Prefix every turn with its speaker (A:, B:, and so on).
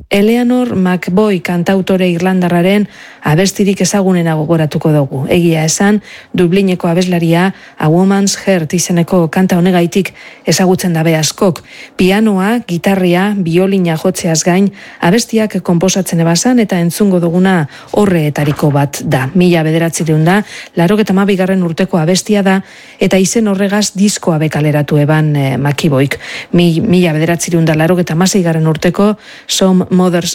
A: Eleanor McBoy kantautore irlandarraren abestirik ezagunena gogoratuko dugu. Egia esan, Dublineko abeslaria A Woman's Heart izeneko kanta honegaitik ezagutzen dabe askok. Pianoa, gitarria, biolina jotzeaz gain, abestiak konposatzen ebazan eta entzungo duguna horreetariko bat da. 1992 urteko abestia da eta izen horregaz diskoa bekaleratu eban McBoyk. 1996 urteko Some Mother's